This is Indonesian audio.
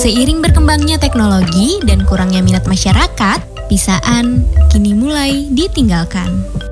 Seiring berkembangnya teknologi dan kurangnya minat masyarakat, pisaan kini mulai ditinggalkan.